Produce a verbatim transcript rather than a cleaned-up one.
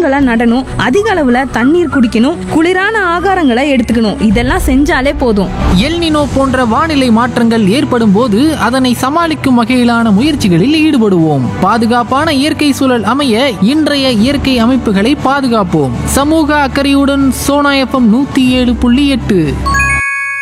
மரங்களை நடணும், அதிக அளவுல தண்ணீர் குடிக்கணும், குளிரான ஆகாரங்களை எடுத்துக்கணும். இதெல்லாம் செஞ்சாலே போதும். எல்னினோ போன்ற வானிலை மாற்றங்கள் ஏற்படும் போது அதனை சமாளிக்கும் வகையிலான முயற்சிகளில் ஈடுபடுவோம். பாதுகாப்பான இயற்கை சூழல் அமைய இன்றைய இயற்கை அமைப்புகளை பாதுகாப்போம். சமூக அக்கறையுடன் சோனா எஃப்எம் நூத்தி ஏழு புள்ளி எட்டு.